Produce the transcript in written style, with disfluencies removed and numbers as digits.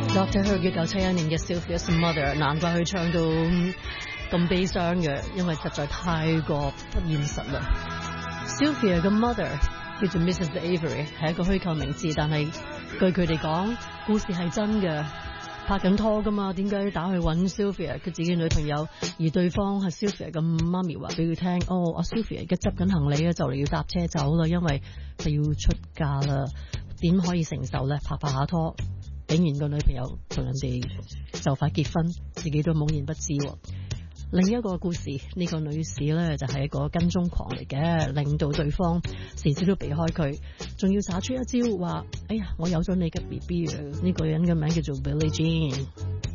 Dr. Who 1971年嘅 Sylvia's Mother， 難怪佢唱到咁悲傷嘅，因為實在太過不現實啦。Sylvia 嘅 mother 叫做 Mrs. Avery， 係一個虛構名字，但係據佢哋講，故事係真嘅。拍緊拖噶嘛，點解要打去揾 Sylvia 佢自己女朋友，而對方係 Sylvia 嘅媽咪話俾佢聽，哦，阿 Sylvia 而家執緊行李啊，就嚟要搭車走啦，因為佢要出嫁啦，點可以承受呢？拍下拖，竟然個女朋友同人哋就快結婚，自己都懵然不知。另一個故事，呢個女士呢，就係一個跟蹤狂嚟嘅，令到對方時時都避開佢，仲要耍出一招話，哎呀，我有咗你嘅 BB 啊！呢個人嘅名叫做 Billie Jean。